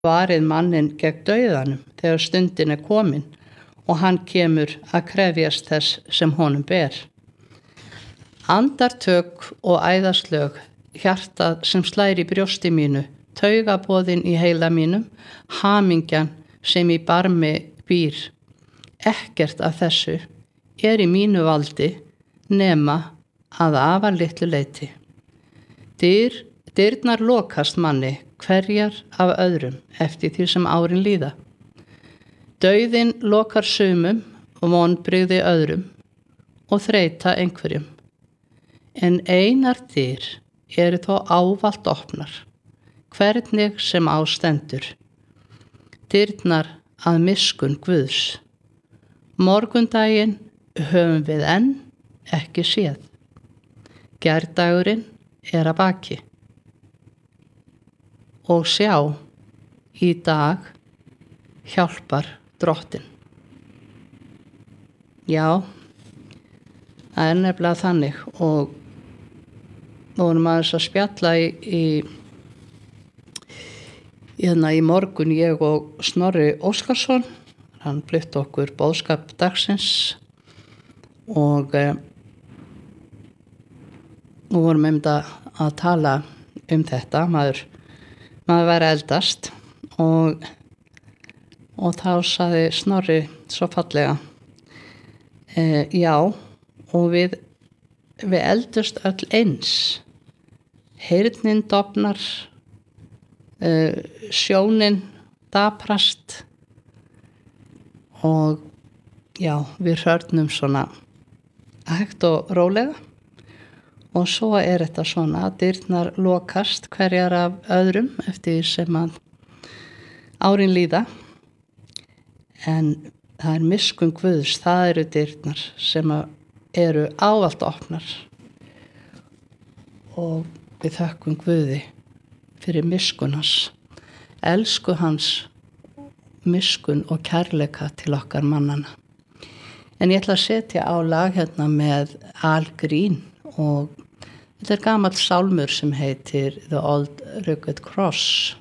varið manninn gegn dauðanum þegar stundin komin og hann kemur að krefjast þess sem honum ber. Andartök og æðaslög, hjartað sem slær í brjósti mínu, taugaboðin í heila mínum, hamingjan sem í barmi býr. Ekkert af þessu í mínu valdi nema að afar litlu leyti. Dyrnar lokast manni hverjar af öðrum eftir því sem árin líða. Dauðinn lokar sumum og vonbrigði öðrum og þreyta einhverjum. En einar dyr eru þó ávallt opnar, hvernig sem á stendur. Dyrnar að miskunn Guðs. Morgundaginn höfum við enn ekki séð. Gærdagurinn að baki. Og sjá, í dag hjálpar Drottinn. Já, það nefnilega þannig og vorum aðeins að spjalla í morgun ég og Snorri Óskarsson. Hann flutti okkur boðskap dagsins og vorum að tala þetta. Maður var eldast og þá sagði Snorri svo fallega já, og við eldust öll eins. Heyrnin dofnar, sjónin daprast og já, við hrörnum svona hægt og rólega og svo þetta svona að dyrnar lokast hverjar af öðrum eftir sem að árin líða. En það miskunn Guðs, það eru dyrnar sem eru ávallt opnar og við þökkum Guði fyrir miskunn hans, elsku hans, miskunn og kærleika til okkar mannana. En ég ætla að setja á lag með Al Green og þetta gamall sálmur sem heitir The Old Rugged Cross.